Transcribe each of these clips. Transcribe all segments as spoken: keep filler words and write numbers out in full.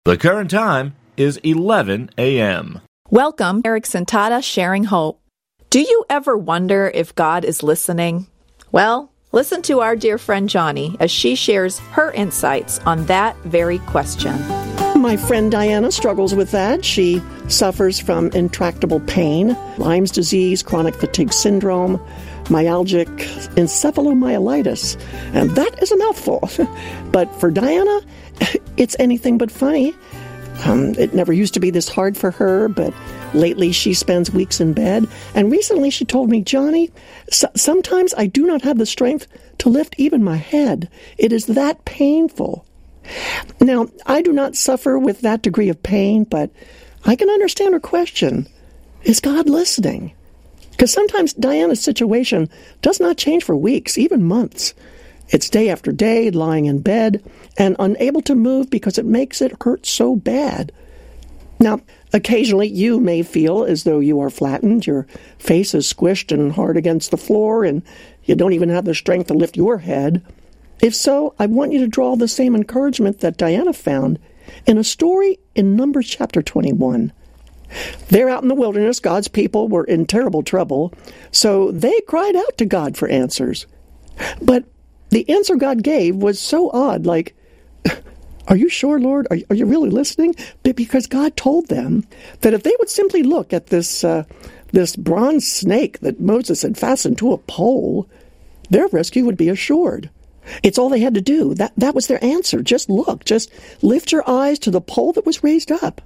The current time is eleven a.m. Welcome, Eric Santata, Sharing Hope. Do you ever wonder if God is listening? Well, listen to our dear friend Johnny as she shares her insights on that very question. My friend Diana struggles with that. She suffers from intractable pain, Lyme's disease, chronic fatigue syndrome, myalgic encephalomyelitis, and that is a mouthful. But for Diana, it's anything but funny. Um, it never used to be this hard for her, but lately she spends weeks in bed. And recently she told me, Johnny, so- sometimes I do not have the strength to lift even my head. It is that painful. Now, I do not suffer with that degree of pain, but I can understand her question. Is God listening? Because sometimes Diana's situation does not change for weeks, even months. It's day after day, lying in bed, and unable to move because it makes it hurt so bad. Now, occasionally you may feel as though you are flattened, your face is squished and hard against the floor, and you don't even have the strength to lift your head. If so, I want you to draw the same encouragement that Diana found in a story in Numbers chapter twenty-one. There out in the wilderness, God's people were in terrible trouble, so they cried out to God for answers. But the answer God gave was so odd, like, are you sure, Lord? Are, are you really listening? Because God told them that if they would simply look at this, uh, this bronze snake that Moses had fastened to a pole, their rescue would be assured. It's all they had to do. That, that was their answer. Just look. Just lift your eyes to the pole that was raised up.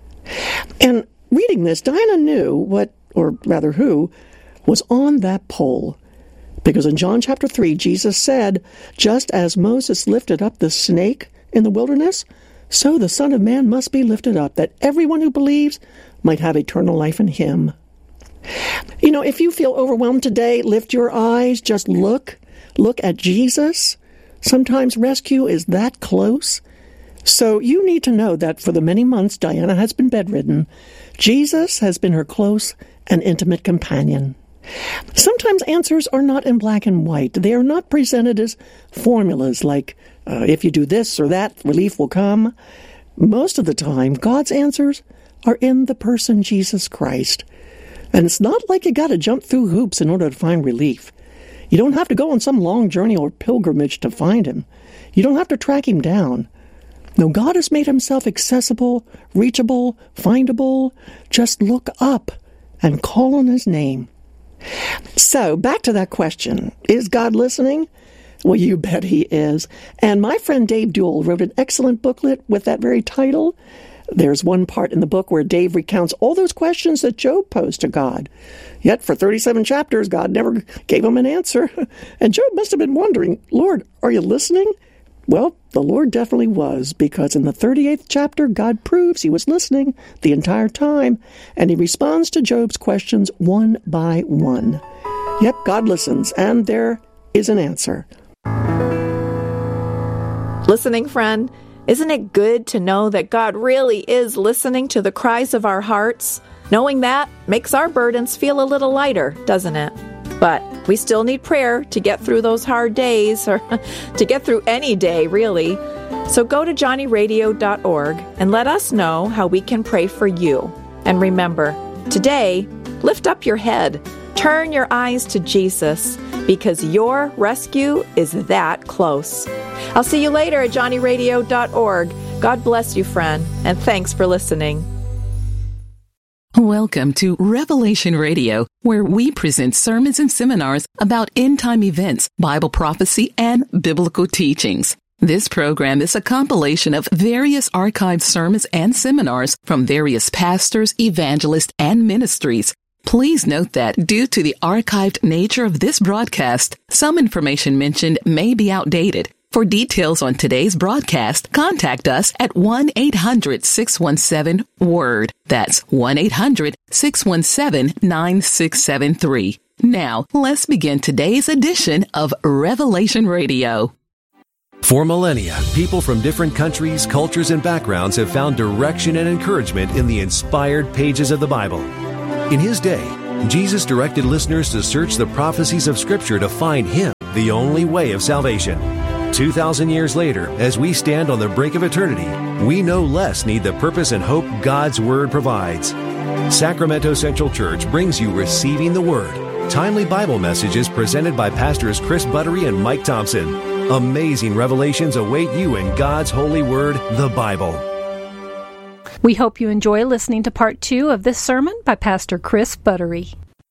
And reading this, Diana knew what, or rather who, was on that pole. Because in John chapter three, Jesus said, just as Moses lifted up the snake in the wilderness, so the Son of Man must be lifted up, that everyone who believes might have eternal life in him. You know, if you feel overwhelmed today, lift your eyes, just look. Look at Jesus. Sometimes rescue is that close. So you need to know that for the many months Diana has been bedridden, Jesus has been her close and intimate companion. Sometimes answers are not in black and white. They are not presented as formulas like, uh, if you do this or that, relief will come. Most of the time, God's answers are in the person Jesus Christ. And it's not like you got to jump through hoops in order to find relief. You don't have to go on some long journey or pilgrimage to find him. You don't have to track him down. No, God has made himself accessible, reachable, findable. Just look up and call on his name. So, back to that question. Is God listening? Well, you bet he is. And my friend Dave Duell wrote an excellent booklet with that very title. There's one part in the book where Dave recounts all those questions that Job posed to God. Yet for thirty-seven chapters, God never gave him an answer. And Job must have been wondering, Lord, are you listening? Well, the Lord definitely was, because in the thirty-eighth chapter, God proves he was listening the entire time, and he responds to Job's questions one by one. Yep, God listens, and there is an answer. Listening friend, isn't it good to know that God really is listening to the cries of our hearts? Knowing that makes our burdens feel a little lighter, doesn't it? But we still need prayer to get through those hard days, or to get through any day, really. So go to johnny radio dot org and let us know how we can pray for you. And remember, today, lift up your head. Turn your eyes to Jesus, because your rescue is that close. I'll see you later at johnny radio dot org. God bless you, friend, and thanks for listening. Welcome to Revelation Radio, where we present sermons and seminars about end-time events, Bible prophecy, and biblical teachings. This program is a compilation of various archived sermons and seminars from various pastors, evangelists, and ministries. Please note that due to the archived nature of this broadcast, some information mentioned may be outdated. For details on today's broadcast, contact us at one eight hundred six one seven WORD. That's one eight hundred six one seven nine six seven three. Now, let's begin today's edition of Revelation Radio. For millennia, people from different countries, cultures, and backgrounds have found direction and encouragement in the inspired pages of the Bible. In his day, Jesus directed listeners to search the prophecies of Scripture to find Him, the only way of salvation. two thousand years later, as we stand on the brink of eternity, we no less need the purpose and hope God's Word provides. Sacramento Central Church brings you Receiving the Word, timely Bible messages presented by Pastors Chris Buttery and Mike Thompson. Amazing revelations await you in God's holy word, the Bible. We hope you enjoy listening to part two of this sermon by Pastor Chris Buttery.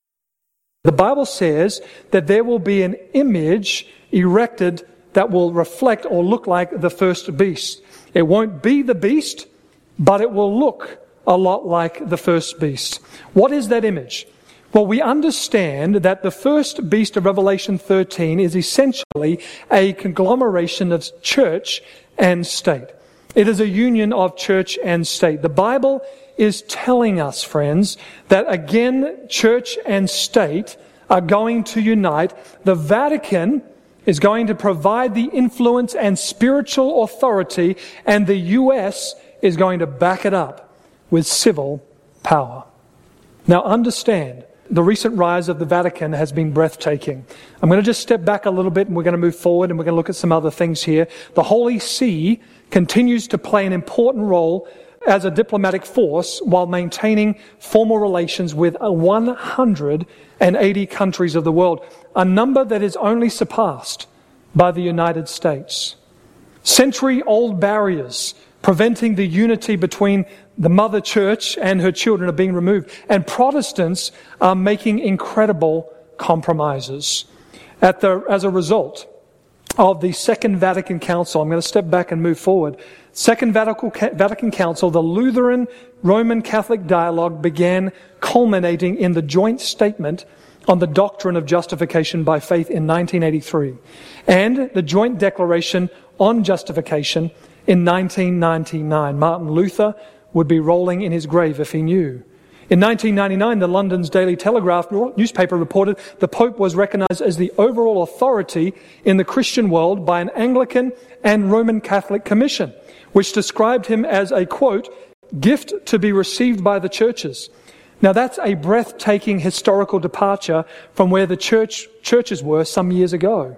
The Bible says that there will be an image erected that will reflect or look like the first beast. It won't be the beast, but it will look a lot like the first beast. What is that image? Well, we understand that the first beast of Revelation thirteen is essentially a conglomeration of church and state. It is a union of church and state. The Bible is telling us, friends, that again, church and state are going to unite. The Vatican is going to provide the influence and spiritual authority, and the U S is going to back it up with civil power. Now understand, the recent rise of the Vatican has been breathtaking. I'm going to just step back a little bit and we're going to move forward and we're going to look at some other things here. The Holy See continues to play an important role as a diplomatic force while maintaining formal relations with one hundred eighty countries of the world, a number that is only surpassed by the United States. Century-old barriers preventing the unity between the mother church and her children are being removed, and Protestants are making incredible compromises. At the, as a result of the Second Vatican Council, I'm going to step back and move forward. Second Vatican Council, the Lutheran Roman Catholic dialogue began culminating in the joint statement on the doctrine of justification by faith in nineteen eighty-three, and the joint declaration on justification in nineteen ninety-nine. Martin Luther would be rolling in his grave if he knew. In nineteen ninety-nine, the London's Daily Telegraph newspaper reported the Pope was recognized as the overall authority in the Christian world by an Anglican and Roman Catholic commission, which described him as a, quote, gift to be received by the churches. Now that's a breathtaking historical departure from where the church churches were some years ago.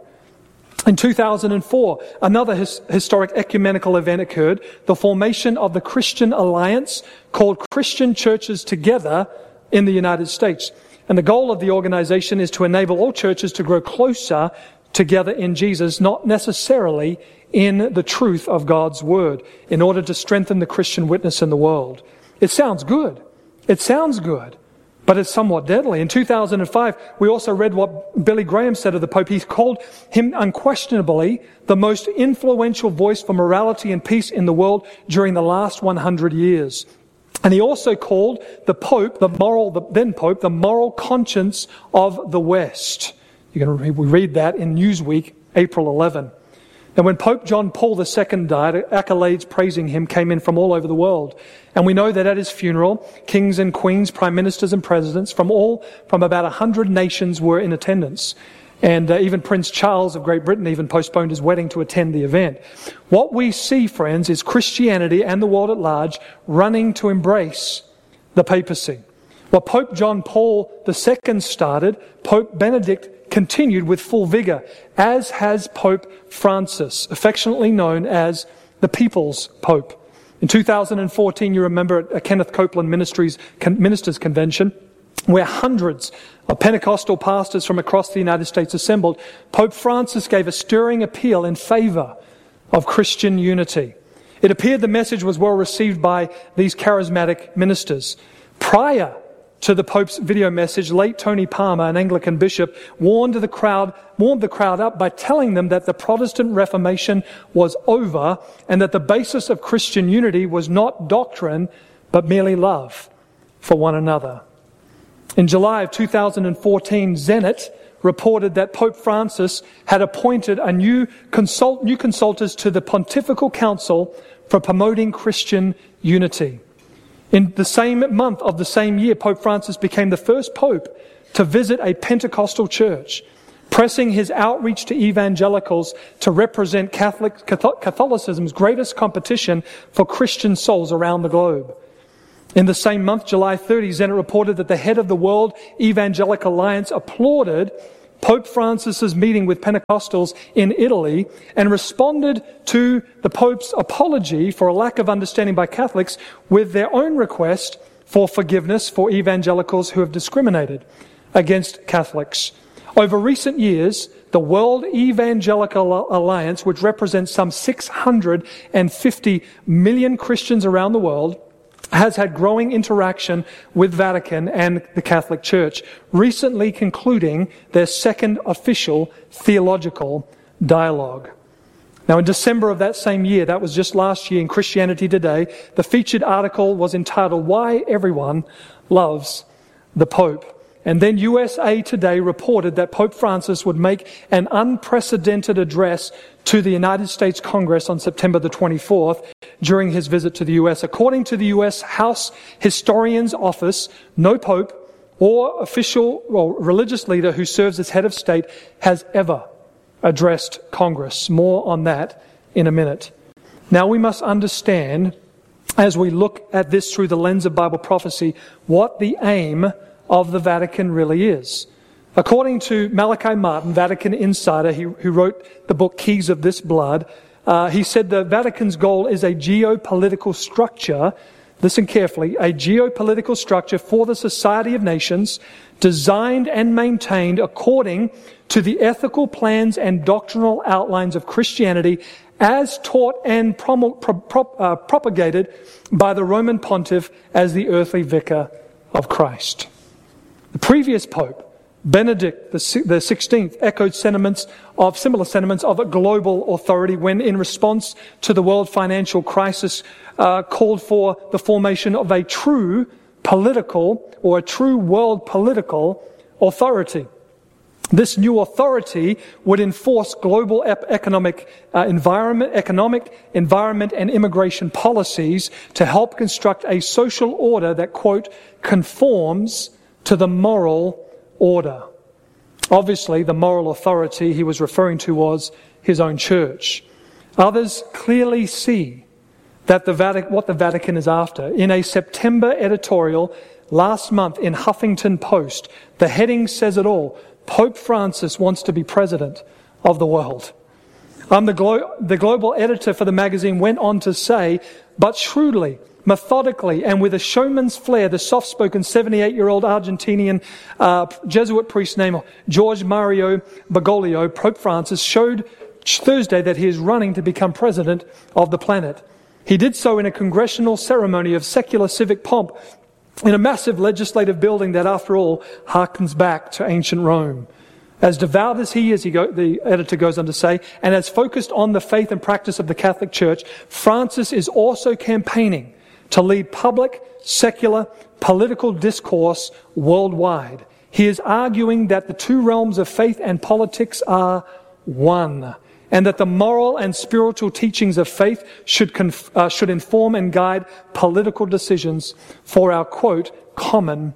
In two thousand four, another his, historic ecumenical event occurred, the formation of the Christian Alliance, called Christian Churches Together in the United States. And the goal of the organization is to enable all churches to grow closer together in Jesus, not necessarily in the truth of God's Word, in order to strengthen the Christian witness in the world. It sounds good. It sounds good. But it's somewhat deadly. In two thousand five, we also read what Billy Graham said of the Pope. He called him unquestionably the most influential voice for morality and peace in the world during the last one hundred years. And he also called the Pope, the moral, the then Pope, the moral conscience of the West. You can read, we read that in Newsweek, April eleventh. And when Pope John Paul the Second died, accolades praising him came in from all over the world. And we know that at his funeral, kings and queens, prime ministers and presidents from all, from about a hundred nations were in attendance. And uh, even Prince Charles of Great Britain even postponed his wedding to attend the event. What we see, friends, is Christianity and the world at large running to embrace the papacy. What Pope John Paul the Second started, Pope Benedict continued with full vigor, as has Pope Francis, affectionately known as the People's Pope. In two thousand fourteen, you remember at a Kenneth Copeland Ministries Ministers Convention, where hundreds of Pentecostal pastors from across the United States assembled, Pope Francis gave a stirring appeal in favor of Christian unity. It appeared the message was well received by these charismatic ministers. Prior to the Pope's video message, late Tony Palmer, an Anglican bishop, warned the crowd, warmed the crowd up by telling them that the Protestant Reformation was over and that the basis of Christian unity was not doctrine, but merely love for one another. In July of two thousand fourteen, Zenit reported that Pope Francis had appointed a new consult, new consultants to the Pontifical Council for promoting Christian unity. In the same month of the same year, Pope Francis became the first pope to visit a Pentecostal church, pressing his outreach to evangelicals to represent Catholic, Catholicism's greatest competition for Christian souls around the globe. In the same month, July thirtieth, Zenit reported that the head of the World Evangelical Alliance applauded Pope Francis's meeting with Pentecostals in Italy and responded to the Pope's apology for a lack of understanding by Catholics with their own request for forgiveness for evangelicals who have discriminated against Catholics. Over recent years, the World Evangelical Alliance, which represents some six hundred fifty million Christians around the world, has had growing interaction with Vatican and the Catholic Church, recently concluding their second official theological dialogue. Now, in December of that same year, that was just last year in Christianity Today, the featured article was entitled, "Why Everyone Loves the Pope." And then U S A Today reported that Pope Francis would make an unprecedented address to the United States Congress on September the twenty-fourth during his visit to the U S. According to the U S House Historian's Office, no pope or official or religious leader who serves as head of state has ever addressed Congress. More on that in a minute. Now we must understand, as we look at this through the lens of Bible prophecy, what the aim of the Vatican really is. According to Malachi Martin, Vatican insider, he, who wrote the book Keys of This Blood, uh, he said the Vatican's goal is a geopolitical structure, listen carefully, a geopolitical structure for the society of nations, designed and maintained according to the ethical plans and doctrinal outlines of Christianity as taught and promul- pro- pro- uh, propagated by the Roman pontiff as the earthly vicar of Christ. The previous pope, Benedict the sixteenth, echoed sentiments of similar sentiments of a global authority when, in response to the world financial crisis, uh, called for the formation of a true political or a true world political authority. This new authority would enforce global ep- economic uh, environment, economic, environment, and immigration policies to help construct a social order that, quote, conforms to the moral order. Obviously, the moral authority he was referring to was his own church. Others clearly see that the Vatican, what the Vatican is after. In a September editorial last month in Huffington Post, the heading says it all. Pope Francis wants to be president of the world. Um, the, glo- the global editor for the magazine went on to say, but shrewdly, methodically, and with a showman's flair, the soft-spoken seventy-eight-year-old Argentinian uh, Jesuit priest named George Mario Bergoglio, Pope Francis, showed Thursday that he is running to become president of the planet. He did so in a congressional ceremony of secular civic pomp in a massive legislative building that, after all, harkens back to ancient Rome. As devout as he is, he go, the editor goes on to say, and as focused on the faith and practice of the Catholic Church, Francis is also campaigning to lead public, secular, political discourse worldwide. He is arguing that the two realms of faith and politics are one, and that the moral and spiritual teachings of faith should conf- uh, should inform and guide political decisions for our, quote, common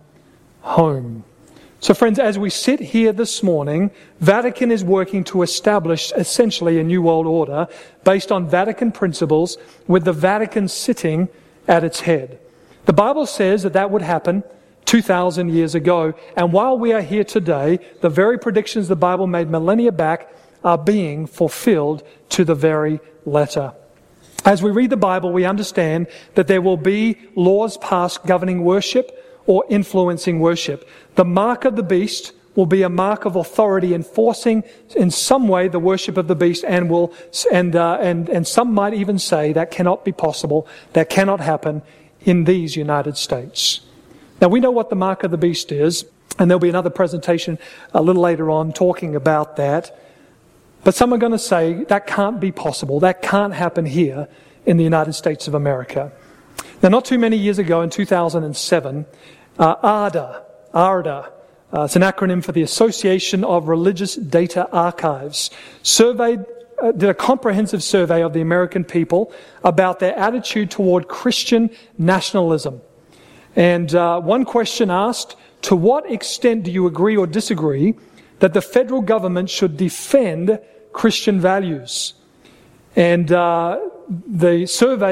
home. So friends, as we sit here this morning, Vatican is working to establish essentially a new world order based on Vatican principles, with the Vatican sitting at its head. The Bible says that that would happen two thousand years ago, and while we are here today, the very predictions the Bible made millennia back are being fulfilled to the very letter. As we read the Bible, we understand that there will be laws passed governing worship or influencing worship. The mark of the beast will be a mark of authority enforcing in some way the worship of the beast, and will and uh, and and some might even say that cannot be possible, that cannot happen in these United States. Now we know what the mark of the beast is, and there'll be another presentation a little later on talking about that. But some are going to say that can't be possible, that can't happen here in the United States of America. Now, not too many years ago, in two thousand seven, uh, A R D A, A R D A, Uh, it's an acronym for the Association of Religious Data Archives, surveyed, uh, did a comprehensive survey of the American people about their attitude toward Christian nationalism. And uh, one question asked, to what extent do you agree or disagree that the federal government should defend Christian values? And uh, the survey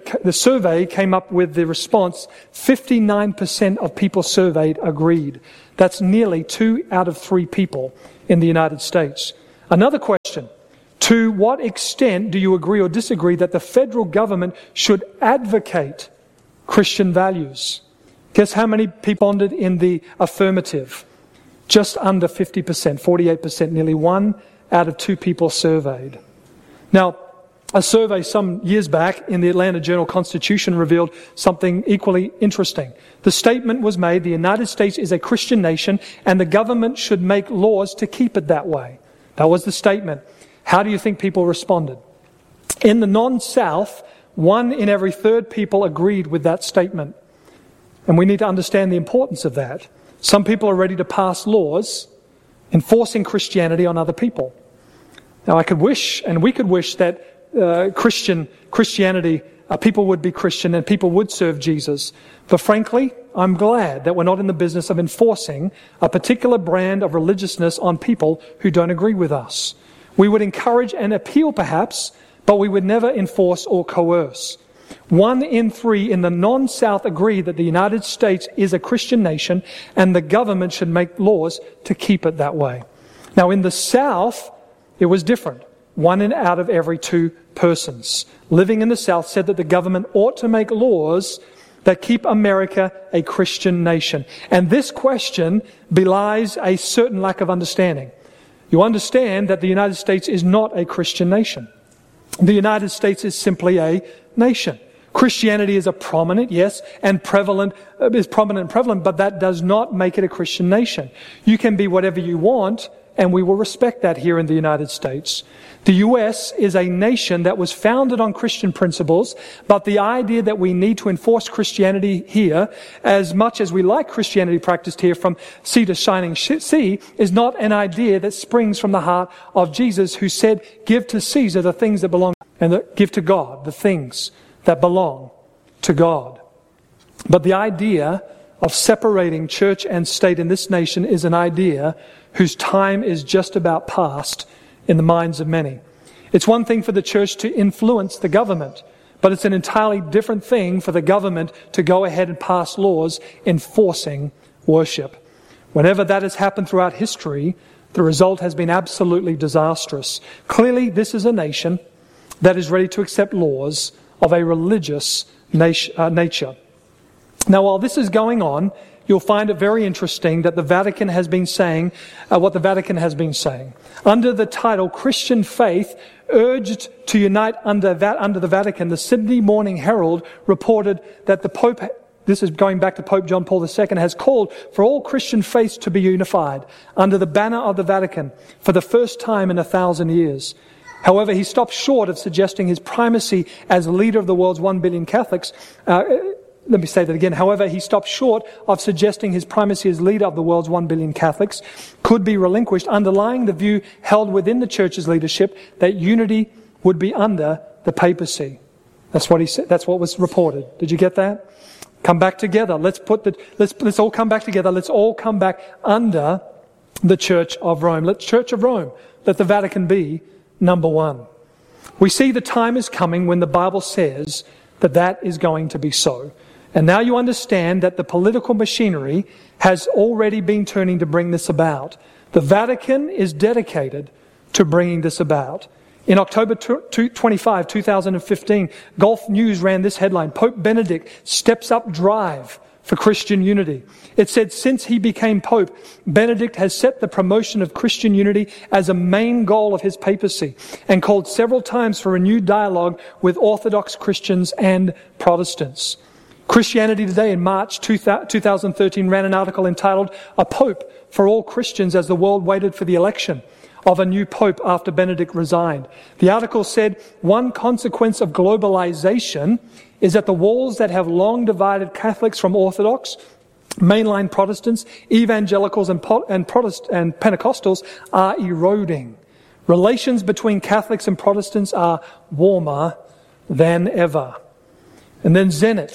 the survey came up with the response, fifty-nine percent of people surveyed agreed. That's nearly two out of three people in the United States. Another question, to what extent do you agree or disagree that the federal government should advocate Christian values? Guess how many people responded in the affirmative? Just under fifty percent, forty-eight percent, nearly one out of two people surveyed. Now, a survey some years back in the Atlanta Journal-Constitution revealed something equally interesting. The statement was made, the United States is a Christian nation and the government should make laws to keep it that way. That was the statement. How do you think people responded? In the non-South, one in every third people agreed with that statement. And we need to understand the importance of that. Some people are ready to pass laws enforcing Christianity on other people. Now, I could wish, and we could wish that uh, Christian Christianity, uh, people would be Christian and people would serve Jesus. But frankly, I'm glad that we're not in the business of enforcing a particular brand of religiousness on people who don't agree with us. We would encourage and appeal perhaps, but we would never enforce or coerce. One in three in the non-South agree that the United States is a Christian nation and the government should make laws to keep it that way. Now, in the South, it was different. One in out of every two persons living in the South said that the government ought to make laws that keep America a Christian nation. And this question belies a certain lack of understanding. You understand that the United States is not a Christian nation. The United States is simply a nation. Christianity is a prominent, yes, and prevalent, uh, is prominent and prevalent, but that does not make it a Christian nation. You can be whatever you want, and we will respect that here in the United States. The U S is a nation that was founded on Christian principles, but the idea that we need to enforce Christianity here, as much as we like Christianity practiced here from sea to shining sea, is not an idea that springs from the heart of Jesus, who said, give to Caesar the things that belong, and the, give to God the things that belong to God. But the idea of separating church and state in this nation is an idea whose time is just about past in the minds of many. It's one thing for the church to influence the government, but it's an entirely different thing for the government to go ahead and pass laws enforcing worship. Whenever that has happened throughout history, the result has been absolutely disastrous. Clearly, this is a nation that is ready to accept laws of a religious nature. Now, while this is going on, you'll find it very interesting that the Vatican has been saying uh, what the Vatican has been saying. Under the title Christian Faith Urged to Unite under, Va- under the Vatican, the Sydney Morning Herald reported that the Pope, this is going back to Pope John Paul the Second, has called for all Christian faiths to be unified under the banner of the Vatican for the first time in a thousand years. However, he stopped short of suggesting his primacy as leader of the world's one billion Catholics. Uh, Let me say that again. However, he stopped short of suggesting his primacy as leader of the world's one billion Catholics could be relinquished, underlying the view held within the church's leadership that unity would be under the papacy. That's what he said. That's what was reported. Did you get that? Come back together. Let's put the, let's, let's all come back together. Let's all come back under the Church of Rome. Let Church of Rome, let the Vatican be number one. We see the time is coming when the Bible says that that is going to be so. And now you understand that the political machinery has already been turning to bring this about. The Vatican is dedicated to bringing this about. In October twenty-fifth, two thousand fifteen, Gulf News ran this headline, Pope Benedict steps up drive for Christian unity. It said, since he became Pope, Benedict has set the promotion of Christian unity as a main goal of his papacy and called several times for renewed dialogue with Orthodox Christians and Protestants. Christianity Today in March two thousand thirteen ran an article entitled, A Pope for All Christians as the World Waited for the Election of a New Pope After Benedict Resigned. The article said, one consequence of globalization is that the walls that have long divided Catholics from Orthodox, mainline Protestants, evangelicals and, and, Protest- and Pentecostals are eroding. Relations between Catholics and Protestants are warmer than ever. And then Zenit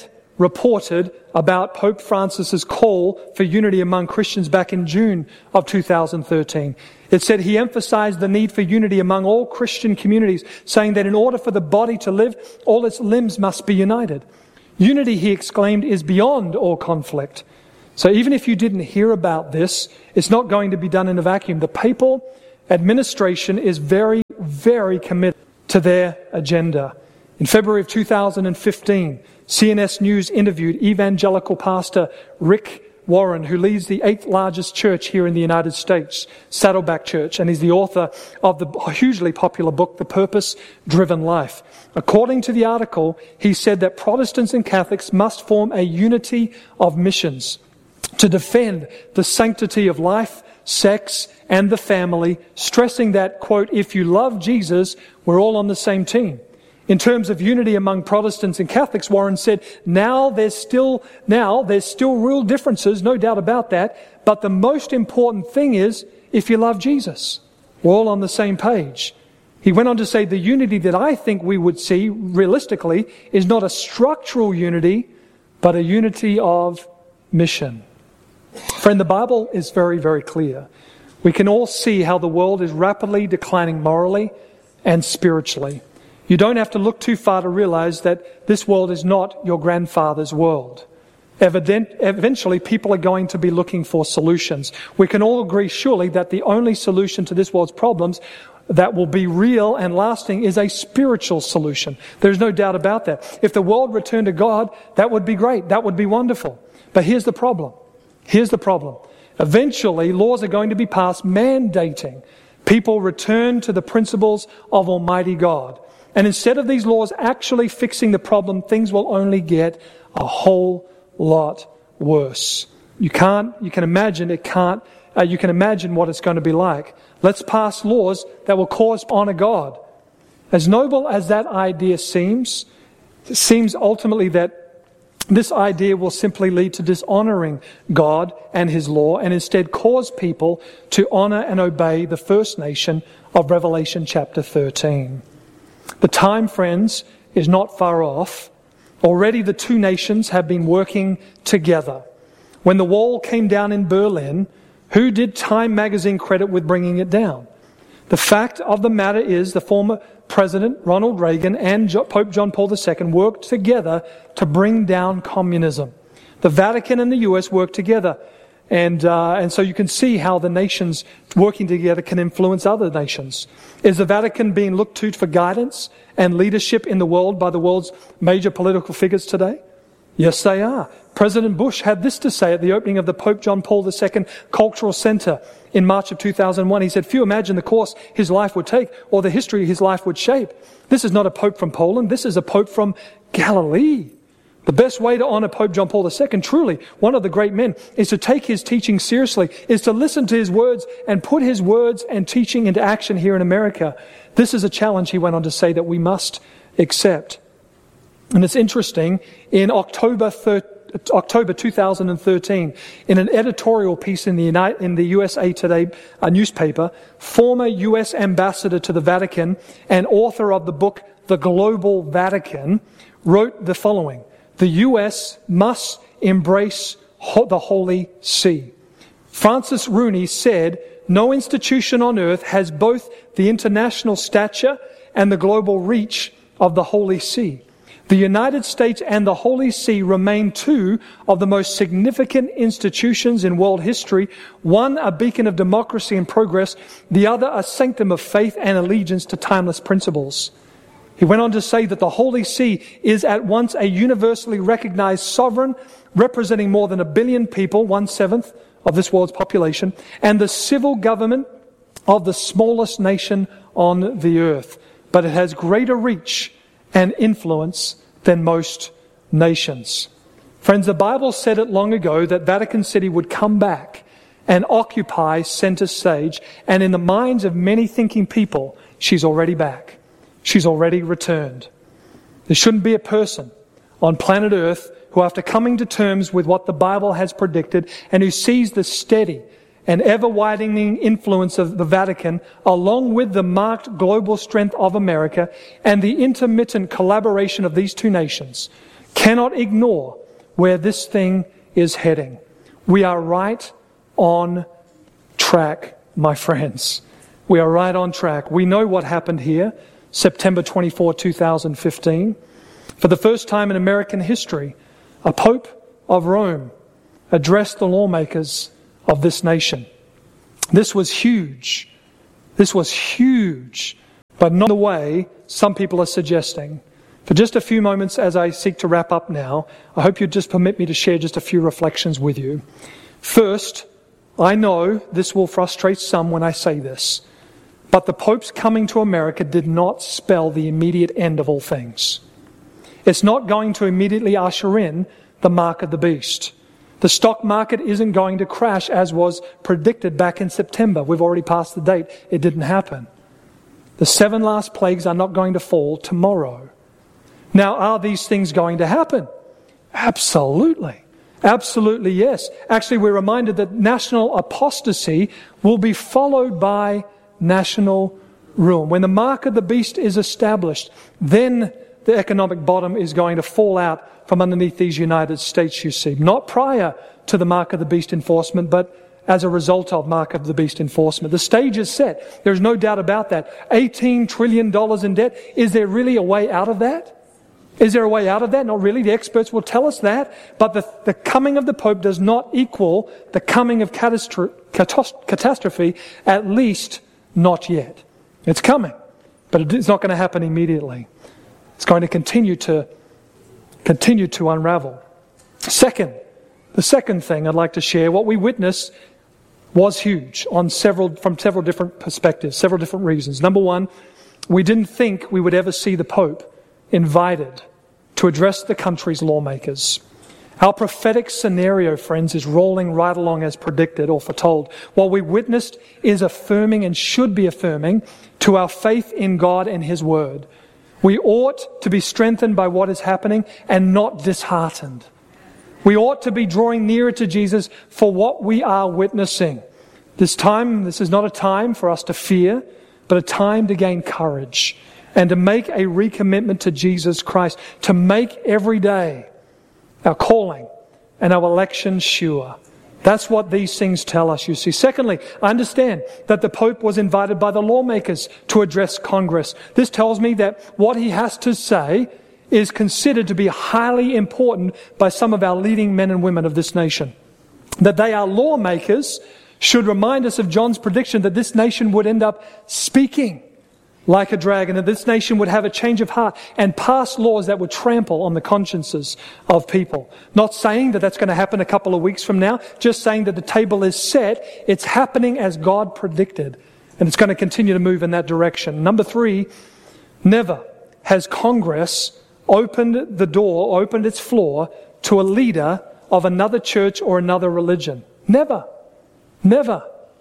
reported about Pope Francis's call for unity among Christians back in June of two thousand thirteen. It said he emphasized the need for unity among all Christian communities, saying that in order for the body to live, all its limbs must be united. Unity, he exclaimed, is beyond all conflict. So even if you didn't hear about this, it's not going to be done in a vacuum. The papal administration is very, very committed to their agenda. In February of two thousand fifteen, C N S News interviewed evangelical pastor Rick Warren, who leads the eighth largest church here in the United States, Saddleback Church, and he's the author of the hugely popular book, The Purpose-Driven Life. According to the article, he said that Protestants and Catholics must form a unity of missions to defend the sanctity of life, sex, and the family, stressing that, quote, if you love Jesus, we're all on the same team. In terms of unity among Protestants and Catholics, Warren said, now there's still, now there's still real differences, no doubt about that, but the most important thing is, if you love Jesus, we're all on the same page. He went on to say, the unity that I think we would see, realistically, is not a structural unity, but a unity of mission. Friend, the Bible is very, very clear. We can all see how the world is rapidly declining morally and spiritually. You don't have to look too far to realize that this world is not your grandfather's world. Evident, eventually, people are going to be looking for solutions. We can all agree, surely, that the only solution to this world's problems that will be real and lasting is a spiritual solution. There's no doubt about that. If the world returned to God, that would be great. That would be wonderful. But here's the problem. Here's the problem. Eventually, laws are going to be passed mandating people return to the principles of Almighty God. And instead of these laws actually fixing the problem, things will only get a whole lot worse. You can't, you can imagine it can't, uh, you can imagine what it's going to be like. Let's pass laws that will cause honor God. As noble as that idea seems, it seems ultimately that this idea will simply lead to dishonoring God and His law and instead cause people to honor and obey the first nation of Revelation chapter thirteen. The time, friends, is not far off. Already the two nations have been working together. When the wall came down in Berlin, who did Time magazine credit with bringing it down? The fact of the matter is the former President Ronald Reagan and Pope John Paul the Second worked together to bring down communism. The Vatican and the U S worked together. And uh, and so you can see how the nations working together can influence other nations. Is the Vatican being looked to for guidance and leadership in the world by the world's major political figures today? Yes, they are. President Bush had this to say at the opening of the Pope John Paul the Second Cultural Center in March of two thousand one. He said, few imagine the course his life would take or the history his life would shape. This is not a Pope from Poland. This is a Pope from Galilee. The best way to honor Pope John Paul the Second, truly, one of the great men, is to take his teaching seriously, is to listen to his words and put his words and teaching into action here in America. This is a challenge, he went on to say, that we must accept. And it's interesting, in October thir- October two thousand thirteen, in an editorial piece in the, United, in the U S A Today uh, newspaper, former U S ambassador to the Vatican and author of the book The Global Vatican wrote the following: the U S must embrace ho- the Holy See. Francis Rooney said, no institution on earth has both the international stature and the global reach of the Holy See. The United States and the Holy See remain two of the most significant institutions in world history, one a beacon of democracy and progress, the other a sanctum of faith and allegiance to timeless principles. He went on to say that the Holy See is at once a universally recognized sovereign representing more than a billion people, one-seventh of this world's population, and the civil government of the smallest nation on the earth. But it has greater reach and influence than most nations. Friends, the Bible said it long ago that Vatican City would come back and occupy center stage, and in the minds of many thinking people, she's already back. She's already returned. There shouldn't be a person on planet Earth who, after coming to terms with what the Bible has predicted and who sees the steady and ever-widening influence of the Vatican, along with the marked global strength of America and the intermittent collaboration of these two nations, cannot ignore where this thing is heading. We are right on track, my friends. We are right on track. We know what happened here, September twenty-fourth, two thousand fifteen. For the first time in American history, a Pope of Rome addressed the lawmakers of this nation. This was huge. This was huge, but not the way some people are suggesting. For just a few moments as I seek to wrap up now, I hope you'd just permit me to share just a few reflections with you. First, I know this will frustrate some when I say this, but the Pope's coming to America did not spell the immediate end of all things. It's not going to immediately usher in the mark of the beast. The stock market isn't going to crash as was predicted back in September. We've already passed the date. It didn't happen. The seven last plagues are not going to fall tomorrow. Now, are these things going to happen? Absolutely. Absolutely, yes. Actually, we're reminded that national apostasy will be followed by national ruin. When the mark of the beast is established, then the economic bottom is going to fall out from underneath these United States, you see. Not prior to the mark of the beast enforcement, but as a result of mark of the beast enforcement. The stage is set. There's no doubt about that. eighteen trillion dollars in debt. Is there really a way out of that? Is there a way out of that? Not really. The experts will tell us that. But the, the coming of the Pope does not equal the coming of catastro- catos- catastrophe, at least not yet. It's coming, but it's not going to happen immediately. It's going to continue to continue to unravel. Second, the second thing I'd like to share, what we witnessed was huge on several from several different perspectives, several different reasons. Number one, we didn't think we would ever see the Pope invited to address the country's lawmakers. Our prophetic scenario, friends, is rolling right along as predicted or foretold. What we witnessed is affirming and should be affirming to our faith in God and His Word. We ought to be strengthened by what is happening and not disheartened. We ought to be drawing nearer to Jesus for what we are witnessing. This time, this is not a time for us to fear, but a time to gain courage and to make a recommitment to Jesus Christ, to make every day our calling and our election sure. That's what these things tell us, you see. Secondly, I understand that the Pope was invited by the lawmakers to address Congress. This tells me that what he has to say is considered to be highly important by some of our leading men and women of this nation. That they are lawmakers should remind us of John's prediction that this nation would end up speaking like a dragon, that this nation would have a change of heart and pass laws that would trample on the consciences of people. Not saying that that's going to happen a couple of weeks from now, just saying that the table is set. It's happening as God predicted, and it's going to continue to move in that direction. Number three, never has Congress opened the door, opened its floor to a leader of another church or another religion. Never. Never.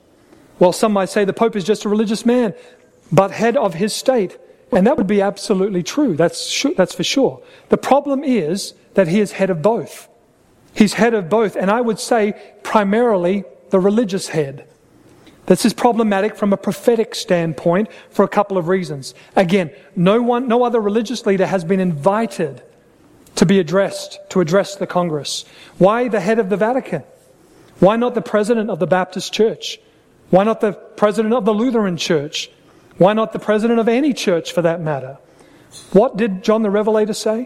Well, some might say the Pope is just a religious man, but head of his state. And that would be absolutely true. That's sh- that's for sure. The problem is that he is head of both. He's head of both, and I would say primarily the religious head. This is problematic from a prophetic standpoint for a couple of reasons. Again, no one, no other religious leader has been invited to be addressed, to address the Congress. Why the head of the Vatican? Why not the president of the Baptist Church? Why not the president of the Lutheran Church? Why not the president of any church for that matter? What did John the Revelator say?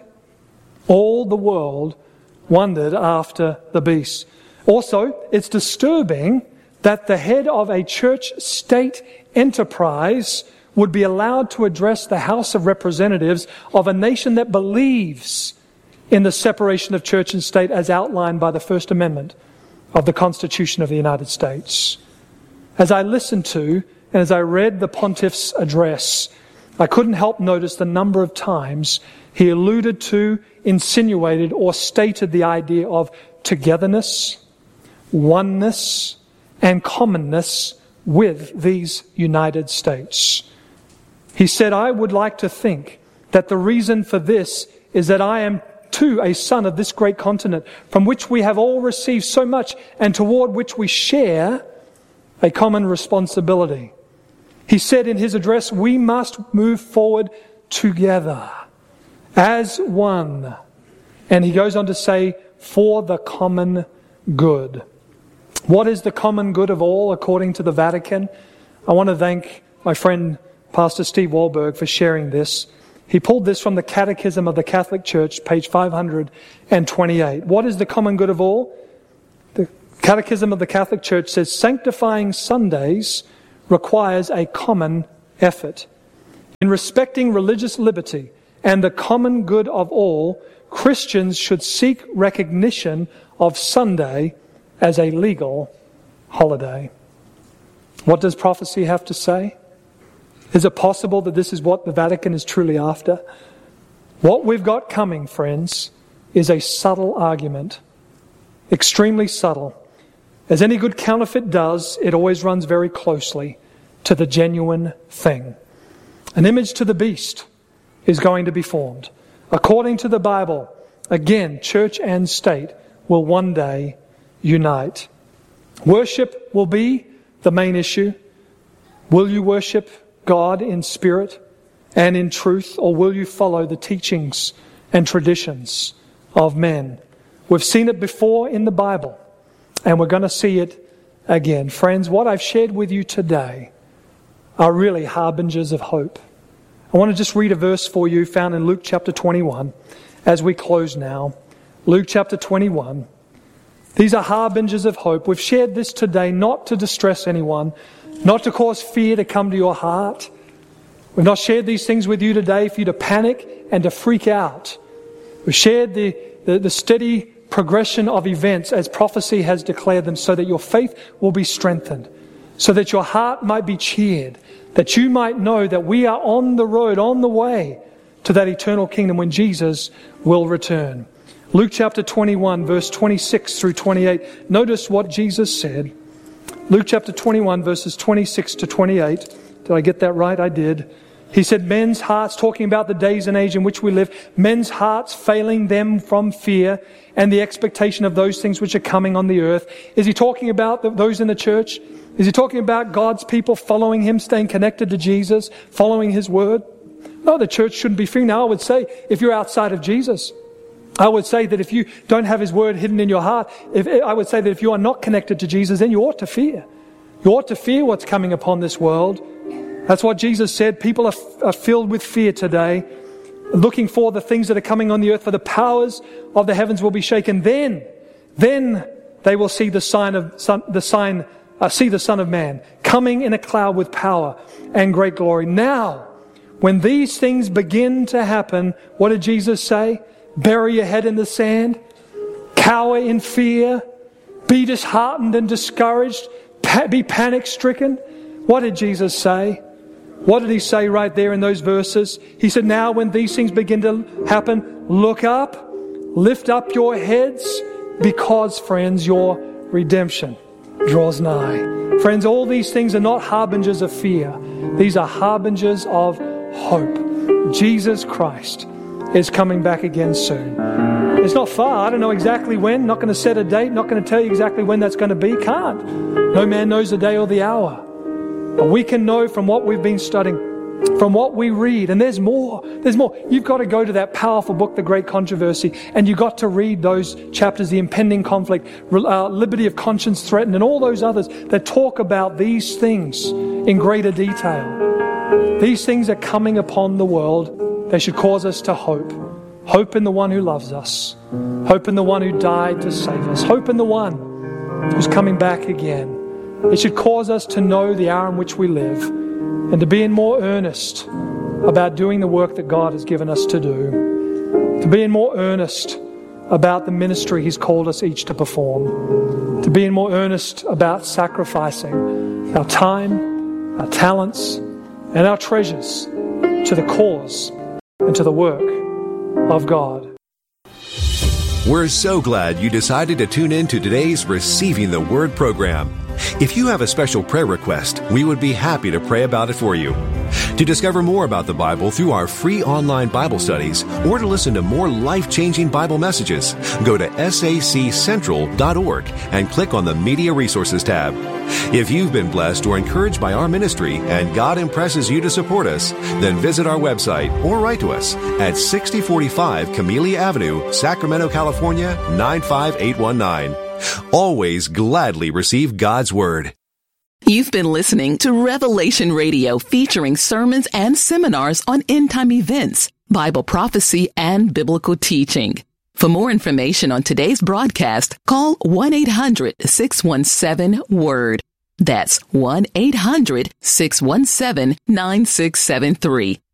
All the world wondered after the beast. Also, it's disturbing that the head of a church-state enterprise would be allowed to address the House of Representatives of a nation that believes in the separation of church and state as outlined by the First Amendment of the Constitution of the United States. As I listened to and as I read the pontiff's address, I couldn't help notice the number of times he alluded to, insinuated, or stated the idea of togetherness, oneness, and commonness with these United States. He said, I would like to think that the reason for this is that I am too a son of this great continent from which we have all received so much and toward which we share a common responsibility. He said in his address, we must move forward together as one. And he goes on to say, for the common good. What is the common good of all according to the Vatican? I want to thank my friend Pastor Steve Wahlberg for sharing this. He pulled this from the Catechism of the Catholic Church, page five hundred twenty-eight. What is the common good of all? The Catechism of the Catholic Church says, sanctifying Sundays requires a common effort. In respecting religious liberty and the common good of all, Christians should seek recognition of Sunday as a legal holiday. What does prophecy have to say? Is it possible that this is what the Vatican is truly after? What we've got coming, friends, is a subtle argument. Extremely subtle. As any good counterfeit does, it always runs very closely to the genuine thing. An image to the beast is going to be formed. According to the Bible, again, church and state will one day unite. Worship will be the main issue. Will you worship God in spirit and in truth, or will you follow the teachings and traditions of men? We've seen it before in the Bible, and we're going to see it again. Friends, what I've shared with you today are really harbingers of hope. I want to just read a verse for you found in Luke chapter twenty-one as we close now. Luke chapter twenty-one. These are harbingers of hope. We've shared this today not to distress anyone, not to cause fear to come to your heart. We've not shared these things with you today for you to panic and to freak out. We've shared the, the, the steady progression of events as prophecy has declared them, so that your faith will be strengthened, so that your heart might be cheered, that you might know that we are on the road, on the way to that eternal kingdom when Jesus will return. Luke chapter twenty-one, verse twenty-six through twenty-eight. Notice what Jesus said. Luke chapter twenty-one, verses twenty-six to twenty-eight. Did I get that right? I did. He said, men's hearts, talking about the days and age in which we live, men's hearts failing them from fear and the expectation of those things which are coming on the earth. Is he talking about the, those in the church? Is he talking about God's people following Him, staying connected to Jesus, following His word? No, the church shouldn't be fearing. Now, I would say, if you're outside of Jesus, I would say that if you don't have His word hidden in your heart, if, I would say that if you are not connected to Jesus, then you ought to fear. You ought to fear what's coming upon this world. That's what Jesus said. People are, are filled with fear today, looking for the things that are coming on the earth, for the powers of the heavens will be shaken. Then, then they will see the sign of son, the sign, uh, see the Son of Man coming in a cloud with power and great glory. Now, when these things begin to happen, what did Jesus say? Bury your head in the sand, cower in fear, be disheartened and discouraged, pa- be panic-stricken. What did Jesus say? What did He say right there in those verses? He said, now when these things begin to happen, look up, lift up your heads, because, friends, your redemption draws nigh. Friends, all these things are not harbingers of fear. These are harbingers of hope. Jesus Christ is coming back again soon. It's not far. I don't know exactly when. Not going to set a date. Not going to tell you exactly when that's going to be. Can't. No man knows the day or the hour. But we can know from what we've been studying, from what we read, and there's more. There's more. You've got to go to that powerful book, The Great Controversy, and you've got to read those chapters, The Impending Conflict, uh, Liberty of Conscience Threatened, and all those others that talk about these things in greater detail. These things are coming upon the world. They should cause us to hope. Hope in the one who loves us. Hope in the one who died to save us. Hope in the one who's coming back again. It should cause us to know the hour in which we live and to be in more earnest about doing the work that God has given us to do. To be in more earnest about the ministry He's called us each to perform. To be in more earnest about sacrificing our time, our talents, and our treasures to the cause and to the work of God. We're so glad you decided to tune in to today's Receiving the Word program. If you have a special prayer request, we would be happy to pray about it for you. To discover more about the Bible through our free online Bible studies, or to listen to more life-changing Bible messages, go to S A C central dot org and click on the Media Resources tab. If you've been blessed or encouraged by our ministry and God impresses you to support us, then visit our website or write to us at sixty forty-five Camellia Avenue, Sacramento, California, nine five eight one nine. Always gladly receive God's Word. You've been listening to Revelation Radio, featuring sermons and seminars on end-time events, Bible prophecy, and biblical teaching. For more information on today's broadcast, call one eight hundred six one seven WORD. That's one eight hundred six one seven nine six seven three.